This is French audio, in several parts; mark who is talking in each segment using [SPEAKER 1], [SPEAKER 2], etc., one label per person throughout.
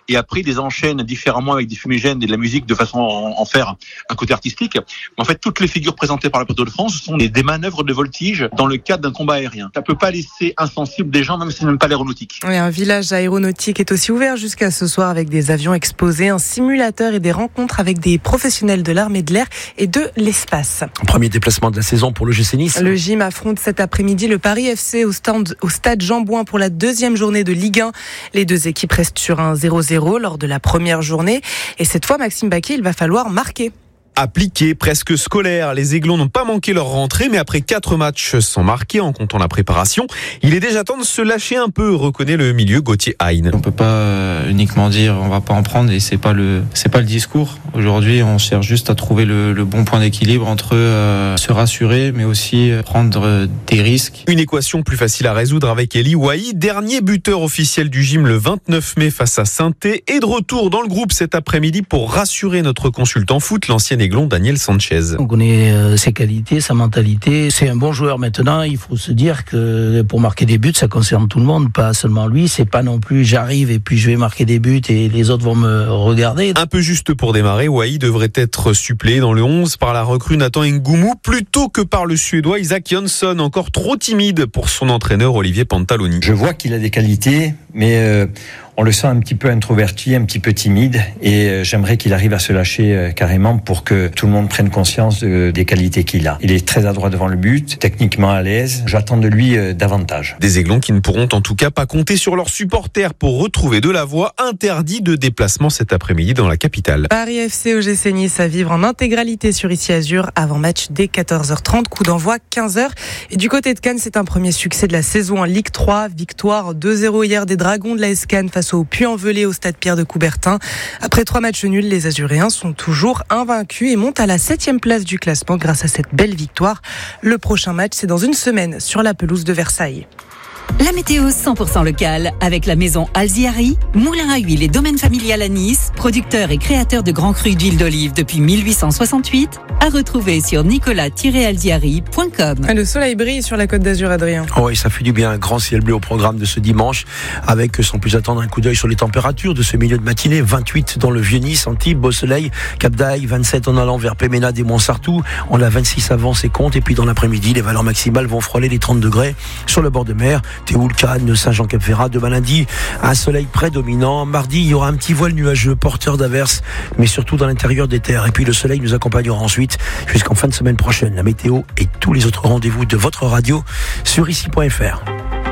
[SPEAKER 1] et après ils les enchaînent différemment avec des fumigènes et de la musique de façon à en faire un côté artistique. En fait, toutes les figures présentées par la Tour de France sont des manœuvres de voltige dans le cadre d'un combat aérien. Ça peut pas laisser insensible des gens, même si c'est même pas l'aéronautique.
[SPEAKER 2] Oui, un village aéronautique est aussi ouvert jusqu'à ce soir avec des avions exposés, un simulateur et des rencontres avec des professionnels de l'armée de l'air et de l'espace.
[SPEAKER 3] Premier déplacement de la saison pour le GC Nice.
[SPEAKER 2] Le gym affronte cet après-midi le Paris FC au stade Jean-Bouin pour la deuxième journée de Ligue 1. Les deux équipes restent sur un 0-0 lors de la première journée. Et cette fois, Maxime Baquet, il va falloir marquer.
[SPEAKER 4] Appliqué, presque scolaire. Les Aiglons n'ont pas manqué leur rentrée, mais après 4 matchs sans marquer en comptant la préparation, il est déjà temps de se lâcher un peu, reconnaît le milieu Gauthier Hein.
[SPEAKER 5] On peut pas uniquement dire on va pas en prendre et c'est pas le discours. Aujourd'hui, on cherche juste à trouver le bon point d'équilibre entre se rassurer, mais aussi prendre des risques.
[SPEAKER 4] Une équation plus facile à résoudre avec Eli Wahi, dernier buteur officiel du gym le 29 mai face à Saint-Étienne, et de retour dans le groupe cet après-midi pour rassurer notre consultant foot, l'ancien Aiglon Daniel Sanchez.
[SPEAKER 6] On connaît ses qualités, sa mentalité. C'est un bon joueur maintenant. Il faut se dire que pour marquer des buts, ça concerne tout le monde, pas seulement lui. C'est pas non plus j'arrive et puis je vais marquer des buts et les autres vont me regarder.
[SPEAKER 4] Un peu juste pour démarrer, Wahi devrait être suppléé dans le 11 par la recrue Nathan Ngoumou plutôt que par le Suédois Isaac Jönsson, encore trop timide pour son entraîneur Olivier Pantaloni.
[SPEAKER 7] Je vois qu'il a des qualités, mais on le sent un petit peu introverti, un petit peu timide, et j'aimerais qu'il arrive à se lâcher carrément pour que tout le monde prenne conscience des qualités qu'il a. Il est très adroit devant le but, techniquement à l'aise. J'attends de lui davantage.
[SPEAKER 4] Des Aiglons qui ne pourront en tout cas pas compter sur leurs supporters pour retrouver de la voix. Interdit de déplacement cet après-midi dans la capitale.
[SPEAKER 2] Paris FC au GC Nice à vivre en intégralité sur Ici Azur, avant match dès 14h30, coup d'envoi 15h. Et du côté de Cannes, c'est un premier succès de la saison en Ligue 3, victoire 2-0 hier des Dragons de l'AS Cannes face au Puy-en-Velay au stade Pierre de Coubertin. Après 3 matchs nuls, les Azuréens sont toujours invaincus et montent à la 7e place du classement grâce à cette belle victoire. Le prochain match, c'est dans une semaine sur la pelouse de Versailles.
[SPEAKER 8] La météo 100% locale avec la maison Alziari, moulin à huile et domaine familial à Nice, producteur et créateur de grands crus d'huile d'olive depuis 1868, à retrouver sur nicolas-alziari.com.
[SPEAKER 2] Le soleil brille sur la Côte d'Azur, Adrien.
[SPEAKER 3] Oui, ça fait du bien. Un grand ciel bleu au programme de ce dimanche, avec sans plus attendre un coup d'œil sur les températures de ce milieu de matinée. 28 dans le Vieux-Nice, Antibes, beau soleil, Cap d'Aille, 27 en allant vers Péménade et Montsartou. On a 26 avant ces comptes, et puis dans l'après-midi, les valeurs maximales vont frôler les 30 degrés sur le bord de mer. Théoul, Cannes, Saint-Jean-Cap-Ferrat. Demain lundi, un soleil prédominant. Mardi, il y aura un petit voile nuageux porteur d'averses, mais surtout dans l'intérieur des terres. Et puis le soleil nous accompagnera ensuite jusqu'en fin de semaine prochaine. La météo et tous les autres rendez-vous de votre radio sur ici.fr.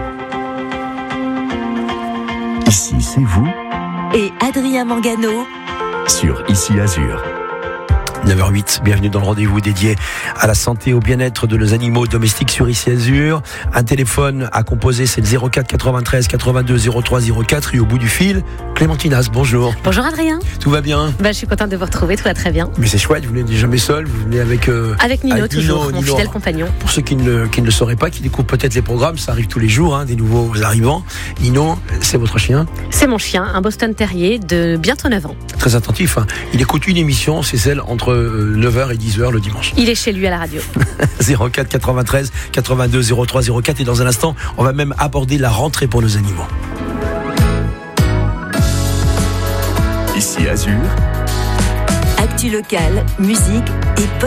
[SPEAKER 9] Ici, c'est vous
[SPEAKER 8] Et Adrien Mangano
[SPEAKER 9] sur Ici Azur.
[SPEAKER 3] 9h08, bienvenue dans le rendez-vous dédié à la santé et au bien-être de nos animaux domestiques sur Ici Azur. Un téléphone à composer, c'est le 04 93 82 03 04, et au bout du fil, Clémentine As, bonjour.
[SPEAKER 10] Bonjour Adrien.
[SPEAKER 3] Tout va bien?
[SPEAKER 10] Je suis contente de vous retrouver, tout va très bien.
[SPEAKER 3] Mais c'est chouette, vous venez jamais seul, vous venez avec
[SPEAKER 10] Nino, toujours, mon fidèle compagnon.
[SPEAKER 3] Pour ceux qui ne le sauraient pas, qui découvrent peut-être les programmes, ça arrive tous les jours, des nouveaux arrivants. Nino, c'est votre chien?
[SPEAKER 10] C'est mon chien, un Boston Terrier de bientôt 9 ans.
[SPEAKER 3] Très attentif, il écoute une émission, c'est celle entre 9h et 10h le dimanche.
[SPEAKER 10] Il est chez lui à la radio.
[SPEAKER 3] 04 93 82 03 04, et dans un instant, on va même aborder la rentrée pour nos animaux.
[SPEAKER 9] Ici Azur.
[SPEAKER 8] Actu locale, musique et